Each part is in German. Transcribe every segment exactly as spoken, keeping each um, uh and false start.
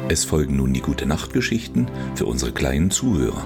Es folgen nun die Gute-Nacht-Geschichten für unsere kleinen Zuhörer.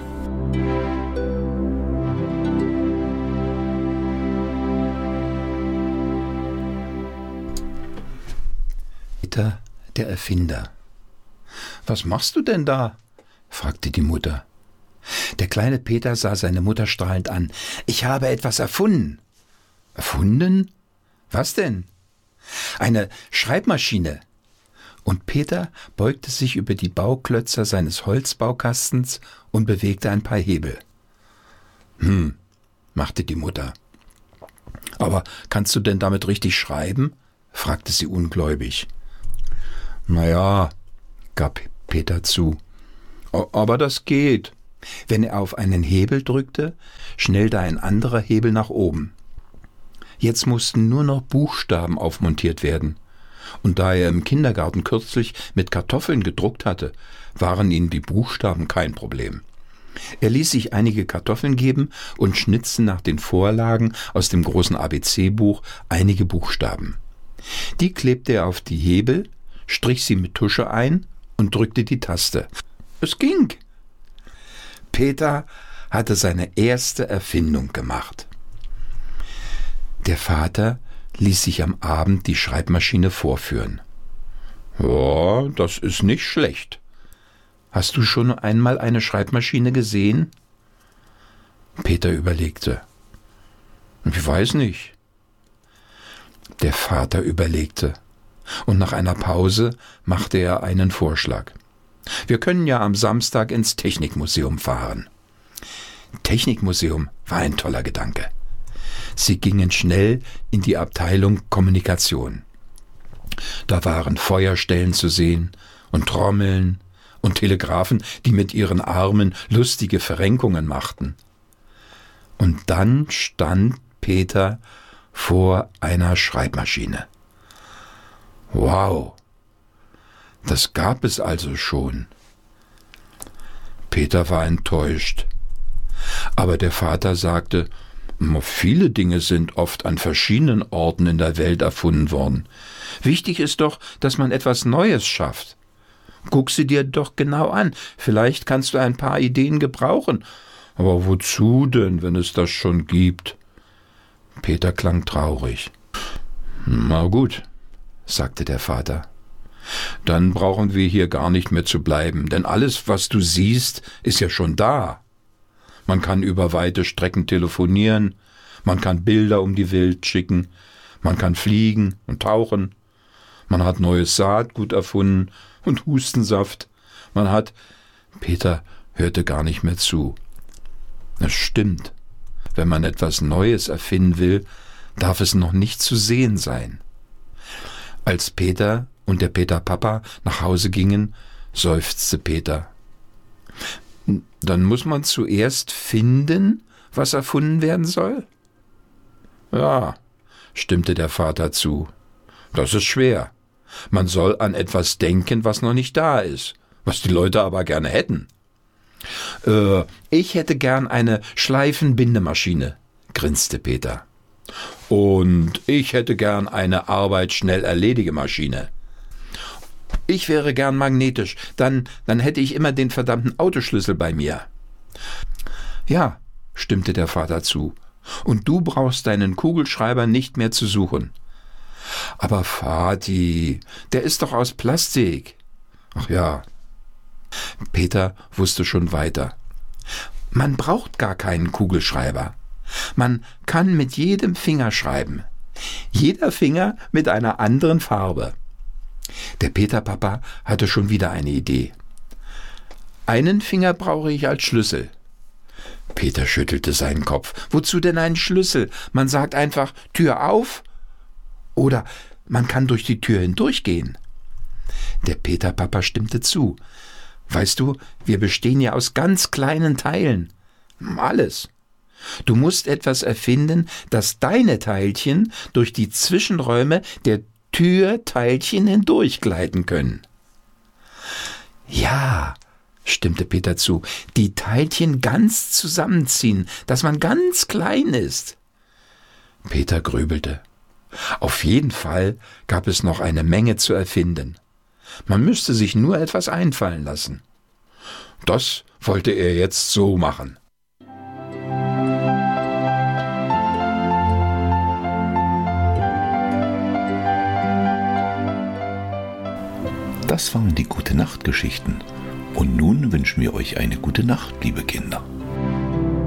Peter, der Erfinder. »Was machst du denn da?« fragte die Mutter. Der kleine Peter sah seine Mutter strahlend an. »Ich habe etwas erfunden.« »Erfunden? Was denn?« »Eine Schreibmaschine.« Und Peter beugte sich über die Bauklötzer seines Holzbaukastens und bewegte ein paar Hebel. »Hm«, machte die Mutter. »Aber kannst du denn damit richtig schreiben?« fragte sie ungläubig. »Naja«, gab Peter zu, »aber das geht.« Wenn er auf einen Hebel drückte, schnellte ein anderer Hebel nach oben. Jetzt mussten nur noch Buchstaben aufmontiert werden. Und da er im Kindergarten kürzlich mit Kartoffeln gedruckt hatte, waren ihm die Buchstaben kein Problem. Er ließ sich einige Kartoffeln geben und schnitzte nach den Vorlagen aus dem großen A B C-Buch einige Buchstaben. Die klebte er auf die Hebel, strich sie mit Tusche ein und drückte die Taste. Es ging! Peter hatte seine erste Erfindung gemacht. Der Vater ließ sich am Abend die Schreibmaschine vorführen. »Ja, das ist nicht schlecht. Hast du schon einmal eine Schreibmaschine gesehen?« Peter überlegte. »Ich weiß nicht.« Der Vater überlegte, und nach einer Pause machte er einen Vorschlag. »Wir können ja am Samstag ins Technikmuseum fahren.« Technikmuseum war ein toller Gedanke. Sie gingen schnell in die Abteilung Kommunikation. Da waren Feuerstellen zu sehen und Trommeln und Telegraphen, die mit ihren Armen lustige Verrenkungen machten. Und dann stand Peter vor einer Schreibmaschine. Wow, das gab es also schon. Peter war enttäuscht. Aber der Vater sagte, viele Dinge sind oft an verschiedenen Orten in der Welt erfunden worden. Wichtig ist doch, dass man etwas Neues schafft. Guck sie dir doch genau an. Vielleicht kannst du ein paar Ideen gebrauchen. Aber wozu denn, wenn es das schon gibt? Peter klang traurig. Na gut, sagte der Vater. Dann brauchen wir hier gar nicht mehr zu bleiben, denn alles, was du siehst, ist ja schon da. Man kann über weite Strecken telefonieren, man kann Bilder um die Welt schicken, man kann fliegen und tauchen, man hat neues Saatgut erfunden und Hustensaft, man hat... Peter hörte gar nicht mehr zu. Es stimmt, wenn man etwas Neues erfinden will, darf es noch nicht zu sehen sein. Als Peter und der Peter-Papa nach Hause gingen, seufzte Peter. Dann muss man zuerst finden, was erfunden werden soll? Ja, stimmte der Vater zu. Das ist schwer. Man soll an etwas denken, was noch nicht da ist, was die Leute aber gerne hätten. Äh, ich hätte gern eine Schleifenbindemaschine, grinste Peter. Und ich hätte gern eine Arbeit-Schnell-Erledige-Maschine. Ich wäre gern magnetisch, dann, dann hätte ich immer den verdammten Autoschlüssel bei mir. Ja, stimmte der Vater zu, und du brauchst deinen Kugelschreiber nicht mehr zu suchen. Aber Vati, der ist doch aus Plastik. Ach ja. Peter wusste schon weiter. Man braucht gar keinen Kugelschreiber. Man kann mit jedem Finger schreiben. Jeder Finger mit einer anderen Farbe. Der Peter-Papa hatte schon wieder eine Idee. Einen Finger brauche ich als Schlüssel. Peter schüttelte seinen Kopf. Wozu denn einen Schlüssel? Man sagt einfach Tür auf oder man kann durch die Tür hindurchgehen. Der Peter-Papa stimmte zu. Weißt du, wir bestehen ja aus ganz kleinen Teilen. Alles. Du musst etwas erfinden, das deine Teilchen durch die Zwischenräume der Türteilchen hindurchgleiten können. Ja, stimmte Peter zu, die Teilchen ganz zusammenziehen, dass man ganz klein ist. Peter grübelte. Auf jeden Fall gab es noch eine Menge zu erfinden. Man müsste sich nur etwas einfallen lassen. Das wollte er jetzt so machen. Das waren die Gute-Nacht-Geschichten. Und nun wünschen wir euch eine gute Nacht, liebe Kinder.